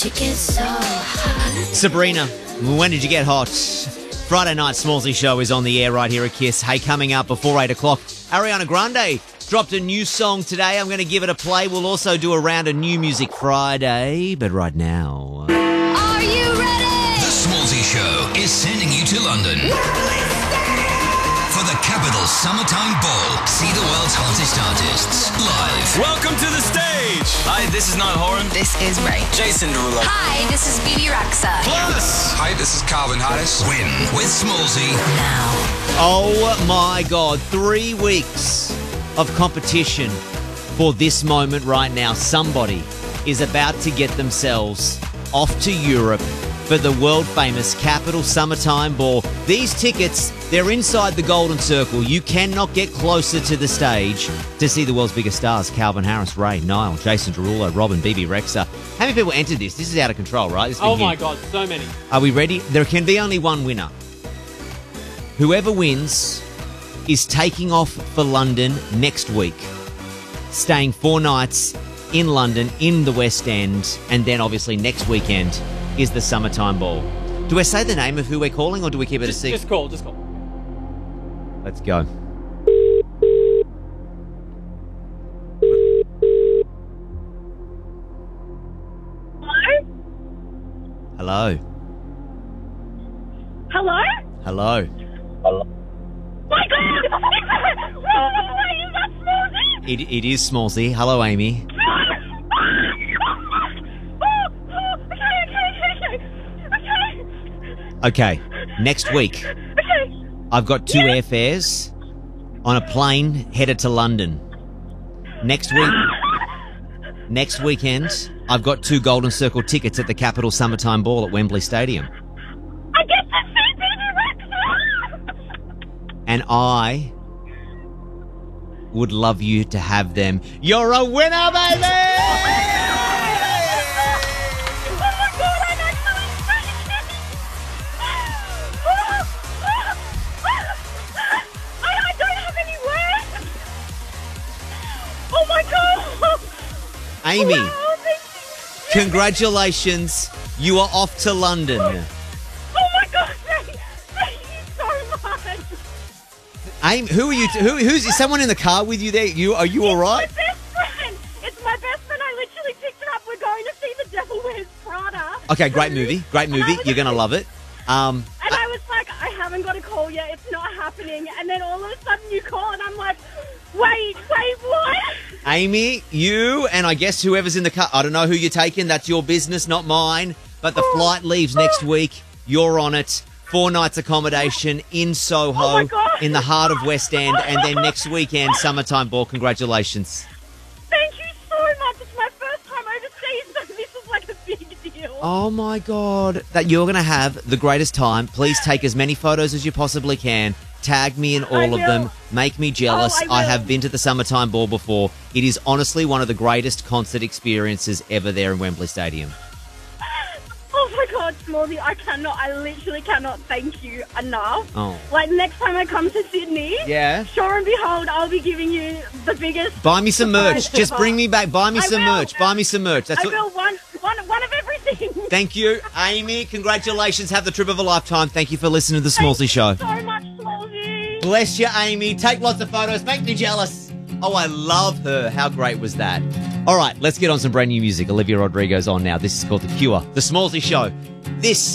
Sabrina, when did you get hot? Friday night Smallsy show is on the air right here at Kiss. Hey, coming up before 8 o'clock, Ariana Grande dropped a new song today. I'm going to give it a play. We'll also do a round of New Music Friday. But right now... Are you ready? The Smallsy show is sending you to London for the Capital Summertime Ball. See the world's hottest artists live. Welcome to the stage. Hi, this is Niall Horan. This is Ray. Jason Derulo. Hi, this is Bibi Rexa. Plus, Hi, this is Calvin Harris. Win with Smallsy. Now. Oh my God, 3 weeks of competition for this moment right now. Somebody is about to get themselves off to Europe for the world-famous Capital Summertime Ball. These tickets, they're inside the Golden Circle. You cannot get closer to the stage to see the world's biggest stars. Calvin Harris, Ray, Niall, Jason Derulo, Robin, Bibi Rexa. How many people entered this? This is out of control, right? This has been Oh my huge. God, so many. Are we ready? There can be only one winner. Whoever wins is taking off for London next week, staying 4 nights in London, in the West End, and then obviously next weekend is the Summertime Ball. Do I say the name of who we're calling, or do we keep it a secret? Just call. Let's go. Hello? Hello? Hello? My God! Is that Smallsy? It is Smallsy. Hello, Amy. Okay, next week, I've got 2 airfares on a plane headed to London. Next weekend, I've got 2 Golden Circle tickets at the Capital Summertime Ball at Wembley Stadium. I get to see Bibi Rexa! And I would love you to have them. You're a winner, baby! I don't have any words! Oh my God! Amy, Wow, thank you. congratulations. You are off to London. Oh my God, thank you so much! Amy, who are you? Who's is someone in the car with you there? Are you all right? It's my best friend! It's my best friend. I literally picked her up. We're going to see The Devil Wears Prada. Okay, great movie. You're going to love it. And I was like, I haven't got a call yet. It's not happening. And then all of a sudden you call and I'm like, wait, what? Amy, you and I guess whoever's in the car, I don't know who you're taking. That's your business, not mine. But the flight leaves next week. You're on it. 4 nights accommodation in Soho, Oh my God. in the heart of West End. And then next weekend, Summertime Ball. Congratulations. Thank you so much. It's my first time overseas, so this is like a big deal. Oh, my God. That you're going to have the greatest time. Please take as many photos as you possibly can. Tag me in all of will. them. Make me jealous. Oh, I will. I have been to the Summertime Ball before. It is honestly one of the greatest concert experiences ever there in Wembley Stadium. Oh my God, Smallsy, I literally cannot thank you enough. Oh. Like next time I come to Sydney, Yeah? sure and behold, I'll be giving you the biggest. Buy me some merch. surprise Just ever. bring me back. Buy me I some will. merch. Buy me some merch. That's I what. will one of everything. Thank you, Amy. Congratulations. Have the trip of a lifetime. Thank you for listening to the Smallsy Show. So much, Smallsy. Bless you, Amy. Take lots of photos. Make me jealous. Oh, I love her. How great was that? All right, let's get on some brand new music. Olivia Rodrigo's on now. This is called The Cure. The Smallsy Show. This